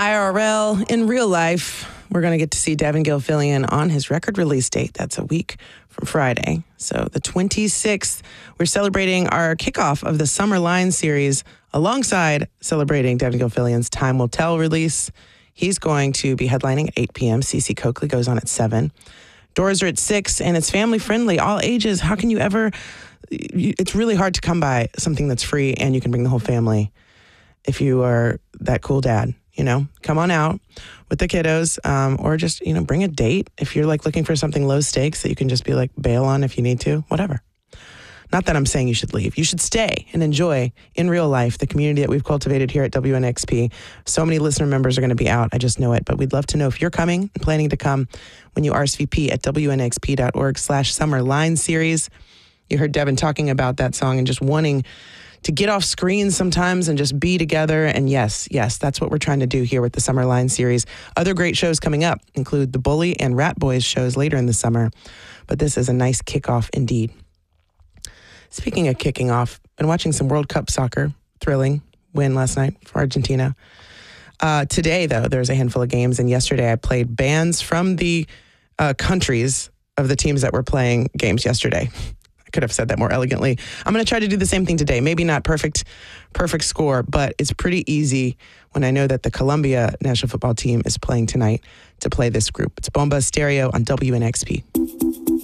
IRL, in real life, we're going to get to see Devin Gilfillian on his record release date. That's a week from Friday. So the 26th, we're celebrating our kickoff of the Summer Line series alongside celebrating Devin Gilfillian's Time Will Tell release. He's going to be headlining at 8 p.m. CeCe Coakley goes on at 7. Doors are at 6, and it's family friendly, all ages. How can you ever... It's really hard to come by something that's free and you can bring the whole family if you are that cool dad. You know, come on out with the kiddos, or just, bring a date if you're like looking for something low stakes that you can just be like bail on if you need to, whatever. Not that I'm saying you should leave. You should stay and enjoy in real life the community that we've cultivated here at WNXP. So many listener members are going to be out. I just know it. But we'd love to know if you're coming and planning to come when you RSVP at WNXP.org/Summer Line Series. You heard Devin talking about that song and just wanting to get off screens sometimes and just be together. And yes, that's what we're trying to do here with the Summer Line series. Other great shows coming up include the Bully and Rat Boys shows later in the summer. But this is a nice kickoff indeed. Speaking of kicking off, been watching some World Cup soccer. Thrilling win last night for Argentina. Today, though, there's a handful of games. And yesterday I played bands from the countries of the teams that were playing games yesterday. Could have said that more elegantly. I'm going to try to do the same thing today. Maybe not perfect score, but it's pretty easy when I know that the Colombia national football team is playing tonight to play this group. It's Bomba Stereo on WNXP.